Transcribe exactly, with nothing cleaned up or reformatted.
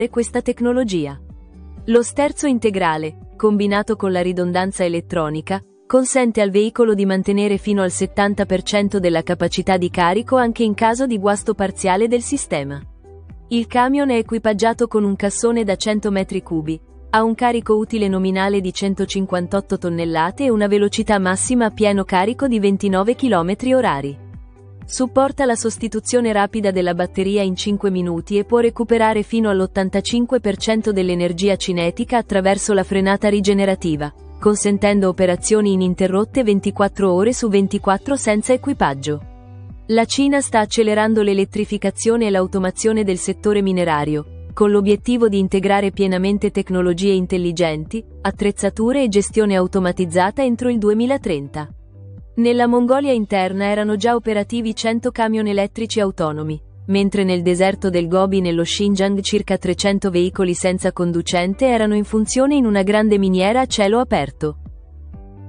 questa tecnologia. Lo sterzo integrale, combinato con la ridondanza elettronica, consente al veicolo di mantenere fino al settanta per cento della capacità di carico anche in caso di guasto parziale del sistema. Il camion è equipaggiato con un cassone da cento metri cubi, ha un carico utile nominale di centocinquantotto tonnellate e una velocità massima a pieno carico di ventinove chilometri orari. Supporta la sostituzione rapida della batteria in cinque minuti e può recuperare fino all'ottantacinque per cento dell'energia cinetica attraverso la frenata rigenerativa, consentendo operazioni ininterrotte ventiquattro ore su ventiquattro senza equipaggio. La Cina sta accelerando l'elettrificazione e l'automazione del settore minerario, con l'obiettivo di integrare pienamente tecnologie intelligenti, attrezzature e gestione automatizzata entro il duemilatrenta. Nella Mongolia interna erano già operativi cento camion elettrici autonomi, mentre nel deserto del Gobi nello Xinjiang circa trecento veicoli senza conducente erano in funzione in una grande miniera a cielo aperto.